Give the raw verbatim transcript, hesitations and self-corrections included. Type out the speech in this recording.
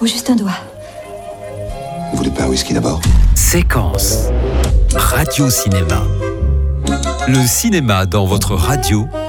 Ou juste un doigt. Vous voulez pas un whisky d'abord ? Séquence Radio Cinéma. Le cinéma dans votre radio